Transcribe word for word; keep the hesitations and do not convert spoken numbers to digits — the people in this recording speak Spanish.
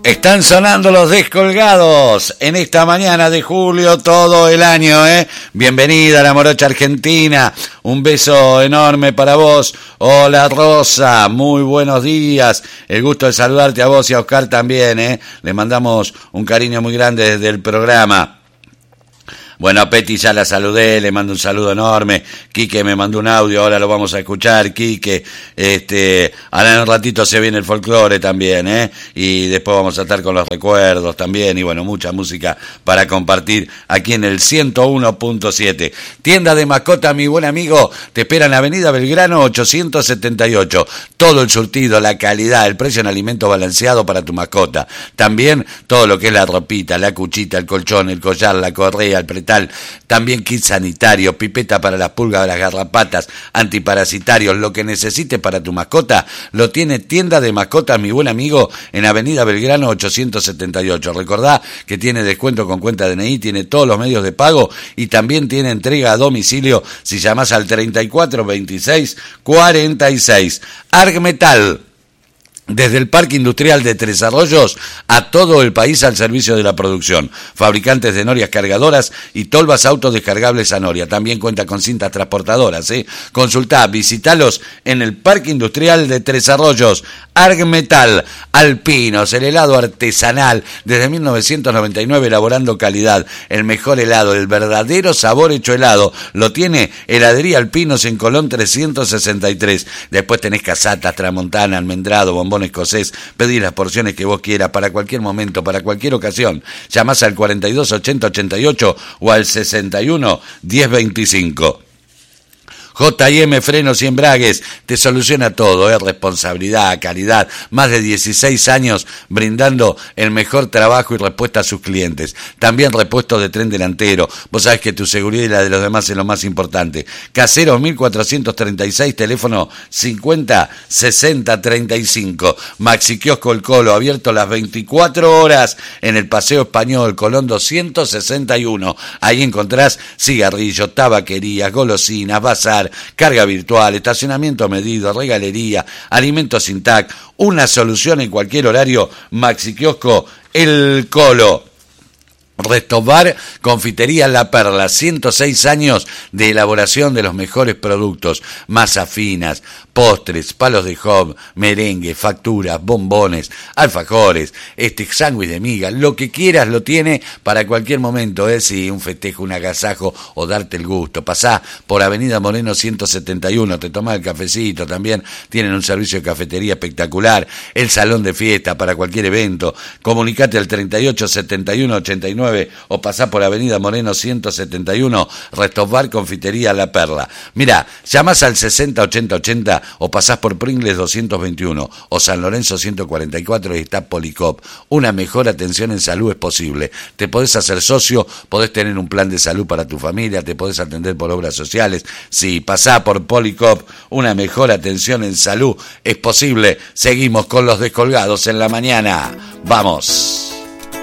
Están sonando los Descolgados en esta mañana de julio, todo el año, ¿eh? Bienvenida a la Morocha Argentina, un beso enorme para vos. Hola Rosa, muy buenos días, el gusto de saludarte a vos y a Oscar también, ¿eh? Le mandamos un cariño muy grande desde el programa. Bueno, a Peti ya la saludé, le mando un saludo enorme. Quique me mandó un audio, ahora lo vamos a escuchar, Quique. Este, ahora en un ratito se viene el folclore también, ¿eh? Y después vamos a estar con los recuerdos también, y bueno, mucha música para compartir aquí en el ciento uno punto siete. Tienda de mascota, mi buen amigo, te espera en Avenida Belgrano ochocientos setenta y ocho. Todo el surtido, la calidad, el precio en alimento balanceado para tu mascota. También todo lo que es la ropita, la cuchita, el colchón, el collar, la correa, el pretal. También kit sanitario, pipeta para las pulgas, las garrapatas, antiparasitarios, lo que necesites para tu mascota, lo tiene Tienda de Mascotas, mi buen amigo, en Avenida Belgrano ochocientos setenta y ocho. Recordá que tiene descuento con cuenta D N I, tiene todos los medios de pago y también tiene entrega a domicilio si llamás al treinta y cuatro veintiséis cuarenta y seis. Argmetal. Desde el Parque Industrial de Tres Arroyos a todo el país al servicio de la producción. Fabricantes de norias cargadoras y tolvas autodescargables a noria. También cuenta con cintas transportadoras, ¿eh? Consultá, visitalos en el Parque Industrial de Tres Arroyos. Argmetal, Alpinos, el helado artesanal, desde mil novecientos noventa y nueve elaborando calidad. El mejor helado, el verdadero sabor hecho helado. Lo tiene Heladería Alpinos en Colón trescientos sesenta y tres. Después tenés casatas, tramontana, almendrado, bombón escocés. Pedí las porciones que vos quieras para cualquier momento, para cualquier ocasión. Llamás al cuarenta y dos ochenta ochenta y ocho o al sesenta y uno diez veinticinco. J y M Frenos y Embragues te soluciona todo, es ¿eh? Responsabilidad, calidad, más de dieciséis años brindando el mejor trabajo y respuesta a sus clientes. También repuestos de tren delantero, vos sabés que tu seguridad y la de los demás es lo más importante. Caseros mil cuatrocientos treinta y seis, teléfono cincuenta sesenta treinta y cinco. Maxi Kiosco El Colo, abierto las veinticuatro horas en el Paseo Español, Colón doscientos sesenta y uno. Ahí encontrás cigarrillos, tabaquerías, golosinas, bazar, carga virtual, estacionamiento medido, regalería, alimentos sin T A C, una solución en cualquier horario. Maxi Kiosco El Colo. Resto Bar, Confitería La Perla, ciento seis años de elaboración de los mejores productos, masas finas, postres, palos de hob, merengue, facturas, bombones, alfajores, este sándwich de miga, lo que quieras lo tiene para cualquier momento, ¿eh? Si un festejo, un agasajo o darte el gusto. Pasá por Avenida Moreno ciento setenta y uno, te tomás el cafecito, también tienen un servicio de cafetería espectacular, el salón de fiesta para cualquier evento. Comunicate al treinta y ocho setenta y uno ochenta y nueve o pasá por Avenida Moreno ciento setenta y uno, Resto Bar, Confitería La Perla. Mirá, llamás al sesenta ochenta ochenta o pasás por Pringles doscientos veintiuno o San Lorenzo ciento cuarenta y cuatro y está Policop. Una mejor atención en salud es posible. Te podés hacer socio, podés tener un plan de salud para tu familia, te podés atender por obras sociales. Si pasá por Policop, una mejor atención en salud es posible. Seguimos con los Descolgados en la mañana. ¡Vamos!